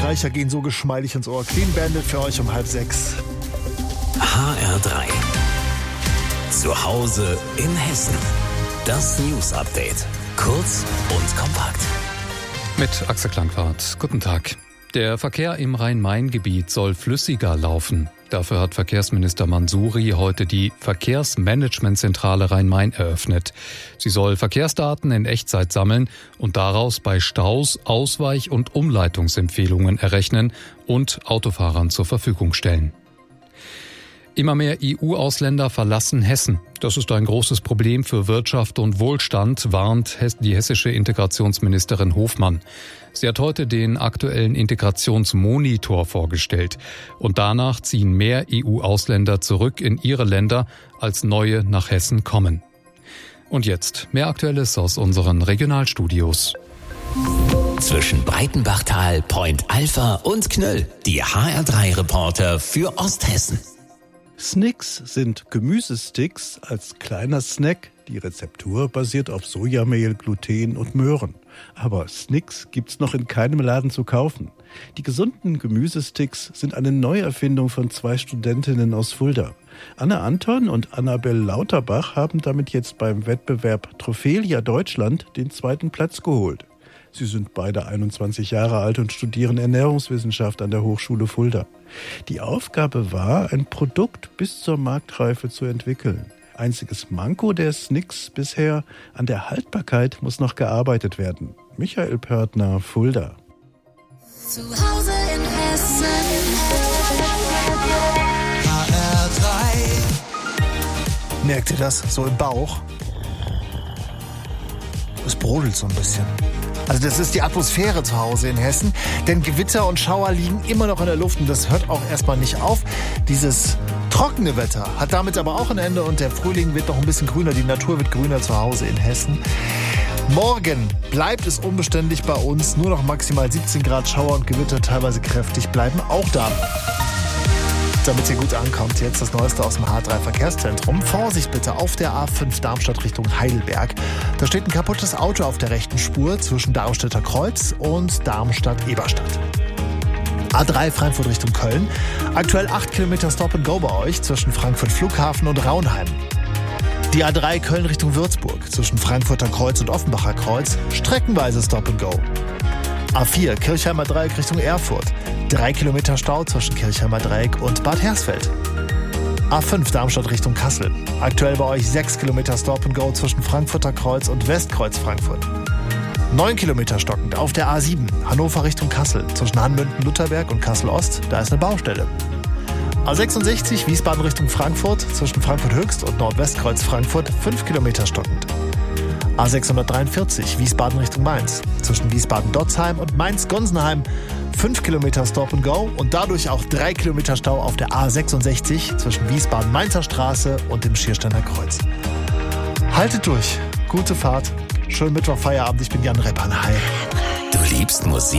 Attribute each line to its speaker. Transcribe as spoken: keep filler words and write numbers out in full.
Speaker 1: Schnarcher gehen so geschmeidig ins Ohr. Clean Bandit für euch um halb sechs.
Speaker 2: H R drei. Zu Hause in Hessen. Das News Update. Kurz und kompakt.
Speaker 3: Mit Axel Klangwart. Guten Tag. Der Verkehr im Rhein-Main-Gebiet soll flüssiger laufen. Dafür hat Verkehrsminister Mansouri heute die Verkehrsmanagementzentrale Rhein-Main eröffnet. Sie soll Verkehrsdaten in Echtzeit sammeln und daraus bei Staus Ausweich- und Umleitungsempfehlungen errechnen und Autofahrern zur Verfügung stellen. Immer mehr E U-Ausländer verlassen Hessen. Das ist ein großes Problem für Wirtschaft und Wohlstand, warnt die hessische Integrationsministerin Hofmann. Sie hat heute den aktuellen Integrationsmonitor vorgestellt. Und danach ziehen mehr E U-Ausländer zurück in ihre Länder, als neue nach Hessen kommen. Und jetzt mehr Aktuelles aus unseren Regionalstudios.
Speaker 2: Zwischen Breitenbachtal, Point Alpha und Knöll. Die H R drei Reporter für Osthessen.
Speaker 4: Snicks sind Gemüsesticks als kleiner Snack. Die Rezeptur basiert auf Sojamehl, Gluten und Möhren. Aber Snicks gibt's noch in keinem Laden zu kaufen. Die gesunden Gemüsesticks sind eine Neuerfindung von zwei Studentinnen aus Fulda. Anna Anton und Annabel Lauterbach haben damit jetzt beim Wettbewerb Trophelia Deutschland den zweiten Platz geholt. Sie sind beide einundzwanzig Jahre alt und studieren Ernährungswissenschaft an der Hochschule Fulda. Die Aufgabe war, ein Produkt bis zur Marktreife zu entwickeln. Einziges Manko der Snicks bisher: an der Haltbarkeit muss noch gearbeitet werden. Michael Pörtner, Fulda.
Speaker 5: Zu Hause in Hessen.
Speaker 1: H R drei. Merkt ihr das? So im Bauch? Es brodelt so ein bisschen. Also das ist die Atmosphäre zu Hause in Hessen, denn Gewitter und Schauer liegen immer noch in der Luft und das hört auch erstmal nicht auf. Dieses trockene Wetter hat damit aber auch ein Ende und der Frühling wird noch ein bisschen grüner, die Natur wird grüner zu Hause in Hessen. Morgen bleibt es unbeständig bei uns, nur noch maximal siebzehn Grad, Schauer und Gewitter, teilweise kräftig, bleiben auch da. Damit ihr gut ankommt, jetzt das Neueste aus dem H drei Verkehrszentrum. Vorsicht bitte auf der A fünf Darmstadt Richtung Heidelberg. Da steht ein kaputtes Auto auf der rechten Spur zwischen Darmstädter Kreuz und Darmstadt-Eberstadt. A drei Frankfurt Richtung Köln. Aktuell acht Kilometer Stop and Go bei euch zwischen Frankfurt Flughafen und Raunheim. Die A drei Köln Richtung Würzburg zwischen Frankfurter Kreuz und Offenbacher Kreuz. Streckenweise Stop and Go. A vier Kirchheimer Dreieck Richtung Erfurt. Drei Kilometer Stau zwischen Kirchheimer Dreieck und Bad Hersfeld. A fünf Darmstadt Richtung Kassel. Aktuell bei euch sechs Kilometer Stop and Go zwischen Frankfurter Kreuz und Westkreuz Frankfurt. Neun Kilometer stockend auf der A sieben Hannover Richtung Kassel. Zwischen Hanmünden-Lutherberg und Kassel-Ost, da ist eine Baustelle. A sechsundsechzig Wiesbaden Richtung Frankfurt. Zwischen Frankfurt Höchst und Nordwestkreuz Frankfurt fünf Kilometer stockend. A sechshundertdreiundvierzig Wiesbaden Richtung Mainz. Zwischen Wiesbaden-Dotzheim und Mainz-Gonsenheim fünf Kilometer Stop and Go und dadurch auch drei Kilometer Stau auf der A sechsundsechzig zwischen Wiesbaden-Mainzer Straße und dem Schiersteiner Kreuz. Haltet durch. Gute Fahrt. Schönen Mittwoch, Feierabend. Ich bin Jan Reppan. Hi.
Speaker 2: Du liebst Musik?